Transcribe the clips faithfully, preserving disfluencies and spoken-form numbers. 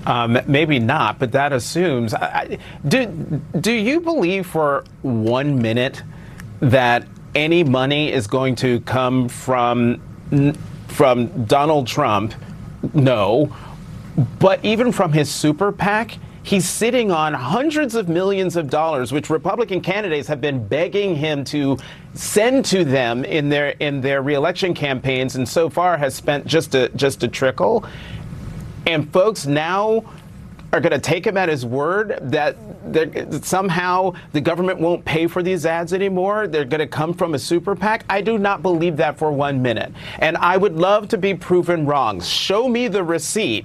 Um, maybe not, but that assumes. I, do do you believe for one minute that any money is going to come from from Donald Trump? No, but even from his super PAC, he's sitting on hundreds of millions of dollars, which Republican candidates have been begging him to send to them in their in their reelection campaigns, and so far has spent just a just a trickle. And folks now are going to take him at his word that, that somehow the government won't pay for these ads anymore. They're going to come from a super PAC. I do not believe that for one minute. And I would love to be proven wrong. Show me the receipt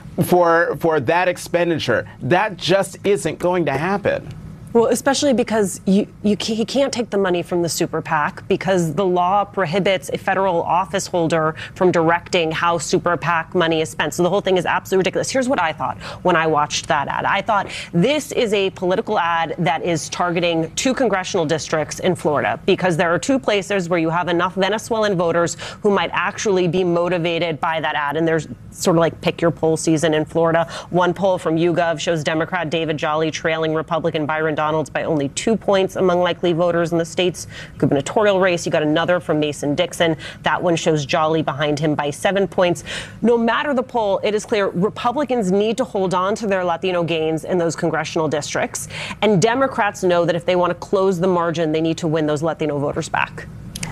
for for that expenditure. That just isn't going to happen. Well, especially because you, you can, he can't take the money from the super PAC because the law prohibits a federal office holder from directing how super PAC money is spent. So the whole thing is absolutely ridiculous. Here's what I thought when I watched that ad. I thought this is a political ad that is targeting two congressional districts in Florida because there are two places where you have enough Venezuelan voters who might actually be motivated by that ad. And there's sort of like pick your poll season in Florida. One poll from YouGov shows Democrat David Jolly trailing Republican Byron Donalds by only two points among likely voters in the state's gubernatorial race. You got another from Mason Dixon. That one shows Jolly behind him by seven points. No matter the poll, it is clear Republicans need to hold on to their Latino gains in those congressional districts. And Democrats know that if they want to close the margin, they need to win those Latino voters back.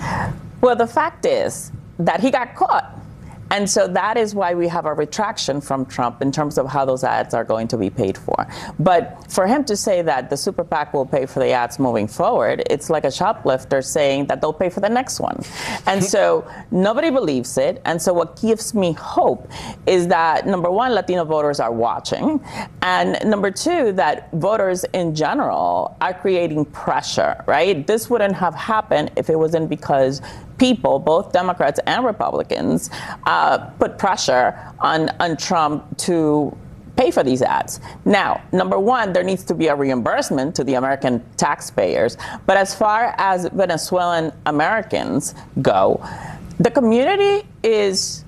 Well, the fact is that he got caught. And so that is why we have a retraction from Trump in terms of how those ads are going to be paid for. But for him to say that the super PAC will pay for the ads moving forward, it's like a shoplifter saying that they'll pay for the next one. And so nobody believes it. And so what gives me hope is that, number one, Latino voters are watching. And number two, that voters in general are creating pressure, right? This wouldn't have happened if it wasn't because people, both Democrats and Republicans, uh, put pressure on, on Trump to pay for these ads. Now, number one, there needs to be a reimbursement to the American taxpayers. But as far as Venezuelan Americans go, the community is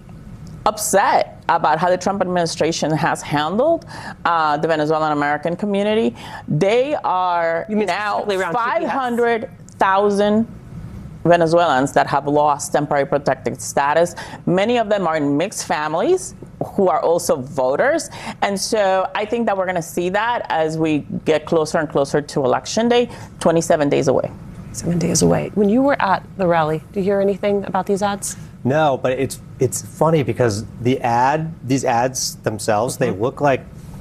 upset about how the Trump administration has handled uh, the Venezuelan American community. They are now five hundred thousand Venezuelans that have lost temporary protected status. Many of them are in mixed families who are also voters. And so I think that we're going to see that as we get closer and closer to Election Day, twenty-seven days away. Seven days away. When you were at the rally, did you hear anything about these ads? No, but it's it's funny because the ad, these ads themselves, mm-hmm. they look like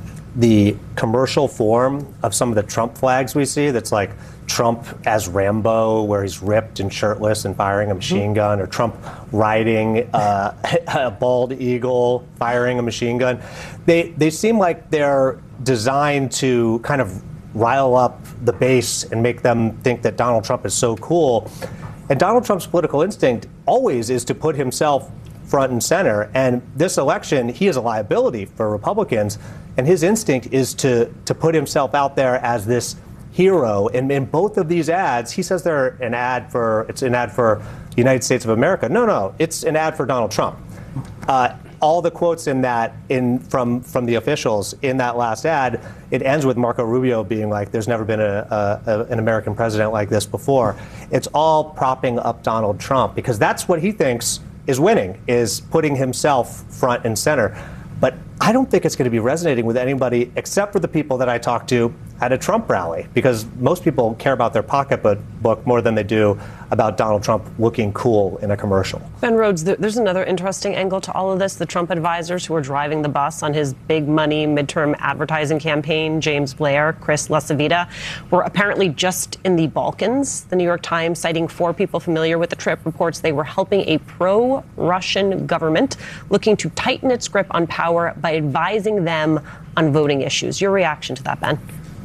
the commercial form of some of the Trump flags we see. That's like Trump as Rambo, where he's ripped and shirtless and firing a machine mm-hmm. gun, or Trump riding uh, a bald eagle, firing a machine gun. They they seem like they're designed to kind of rile up the base and make them think that Donald Trump is so cool. And Donald Trump's political instinct always is to put himself front and center. And this election, he is a liability for Republicans. And his instinct is to to put himself out there as this hero. And in both of these ads, he says they're an ad for, it's an ad for the United States of America. No, no, it's an ad for Donald Trump. Uh, all the quotes in that, in from from the officials in that last ad, it ends with Marco Rubio being like, there's never been a, a, a, an American president like this before. It's all propping up Donald Trump because that's what he thinks is winning, is putting himself front and center. But I don't think it's going to be resonating with anybody except for the people that I talked to at a Trump rally, because most people care about their pocketbook more than they do about Donald Trump looking cool in a commercial. Ben Rhodes, there's another interesting angle to all of this. The Trump advisors who are driving the bus on his big money midterm advertising campaign, James Blair, Chris LaCivita, were apparently just in the Balkans. The New York Times, citing four people familiar with the trip, reports they were helping a pro-Russian government looking to tighten its grip on power by advising them on voting issues. Your reaction to that, Ben?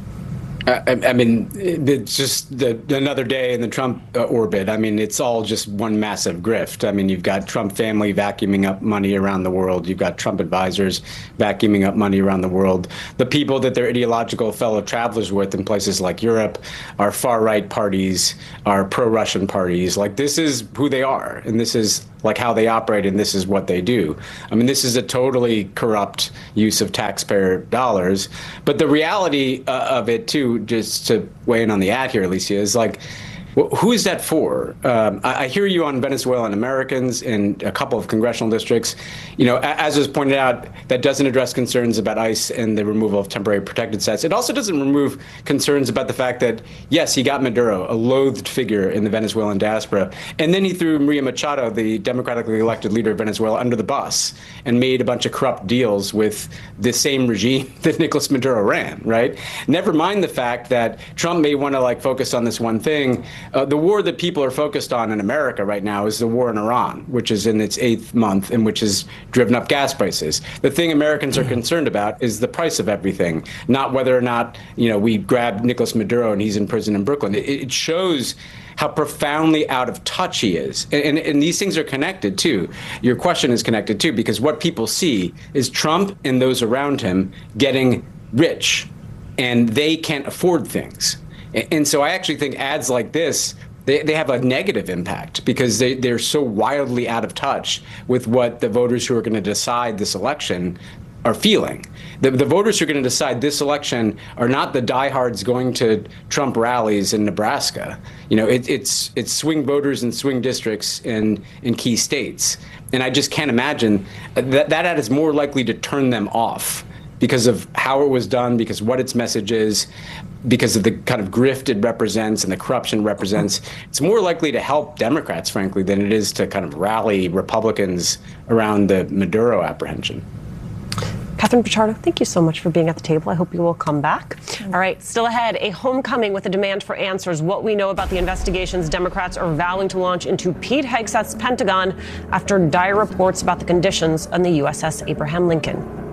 I, I mean, it's just the, another day in the Trump uh, orbit. I mean, it's all just one massive grift. I mean, you've got Trump family vacuuming up money around the world. You've got Trump advisors vacuuming up money around the world. The people that they're ideological fellow travelers with in places like Europe are far-right parties, are pro-Russian parties. Like, this is who they are, and this is like how they operate and this is what they do. I mean, this is a totally corrupt use of taxpayer dollars. But the reality uh, of it, too, just to weigh in on the ad here, Alicia, is like, well, who is that for? Um, I, I hear you on Venezuelan Americans in a couple of congressional districts. You know, as was pointed out, that doesn't address concerns about ICE and the removal of temporary protected status. It also doesn't remove concerns about the fact that, yes, he got Maduro, a loathed figure in the Venezuelan diaspora, and then he threw Maria Machado, the democratically elected leader of Venezuela, under the bus and made a bunch of corrupt deals with the same regime that Nicolas Maduro ran, right? Never mind the fact that Trump may want to like focus on this one thing. Uh, the war that people are focused on in America right now is the war in Iran, which is in its eighth month and which has driven up gas prices. The thing Americans are concerned about is the price of everything, not whether or not, you know, we grab Nicolas Maduro and he's in prison in Brooklyn. It, it shows how profoundly out of touch he is. And, and, and these things are connected, too. Your question is connected, too, because what people see is Trump and those around him getting rich, and they can't afford things. And so I actually think ads like this, they, they have a negative impact because they, they're so wildly out of touch with what the voters who are going to decide this election are feeling. The, the voters who are going to decide this election are not the diehards going to Trump rallies in Nebraska. You know, it, it's it's swing voters in swing districts in, in key states. And I just can't imagine that that ad is more likely to turn them off because of how it was done, because what its message is, because of the kind of grift it represents and the corruption it represents. It's more likely to help Democrats, frankly, than it is to kind of rally Republicans around the Maduro apprehension. Catherine Pichardo, thank you so much for being at the table. I hope you will come back. All right, still ahead, a homecoming with a demand for answers. What we know about the investigations Democrats are vowing to launch into Pete Hegseth's Pentagon after dire reports about the conditions on the U S S Abraham Lincoln.